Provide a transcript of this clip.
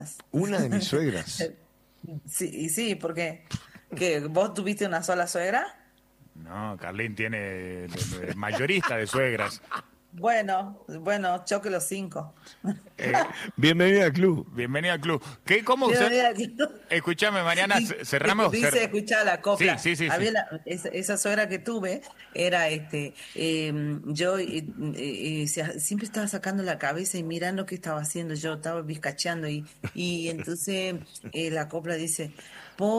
Una de mis suegras. Sí, y sí, porque ¿que vos tuviste una sola suegra? No, Carlín tiene mayorista de suegras. Bueno, choque los cinco. Eh, Bienvenida al club. Bienvenida al club. ¿Qué, cómo usted? Bienvenida. Escúchame, Mariana, cerramos. Dice, escuchá la Sí, copla. sí, sí, sí. Esa suegra que tuve era yo siempre estaba sacando la cabeza y mirando qué estaba haciendo yo, estaba bizcacheando y entonces la copla dice,